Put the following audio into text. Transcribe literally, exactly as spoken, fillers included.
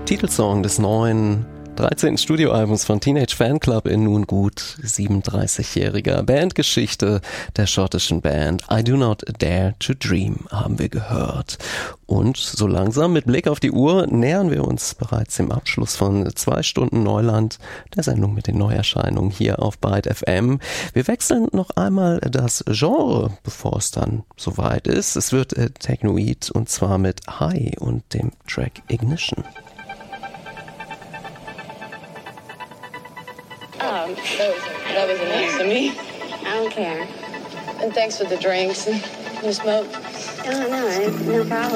Titelsong des neuen dreizehnten Studioalbums von Teenage Fanclub in nun gut siebenunddreißigjähriger Bandgeschichte der schottischen Band I Do Not Dare to Dream haben wir gehört. Und so langsam mit Blick auf die Uhr nähern wir uns bereits dem Abschluss von zwei Stunden Neuland, der Sendung mit den Neuerscheinungen hier auf Byte F M. Wir wechseln noch einmal das Genre, bevor es dann soweit ist. Es wird äh, Technoid und zwar mit High und dem Track Ignition. Um, that was, that was nice of me. I don't care. And thanks for the drinks and the smoke. No, no, no problem.